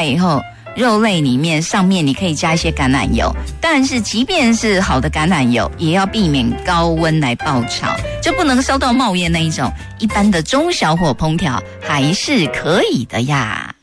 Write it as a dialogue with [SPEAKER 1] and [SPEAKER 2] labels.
[SPEAKER 1] 以后，肉类里面上面你可以加一些橄榄油，但是即便是好的橄榄油，也要避免高温来爆炒，就不能烧到冒烟那一种。一般的中小火烹调还是可以的呀。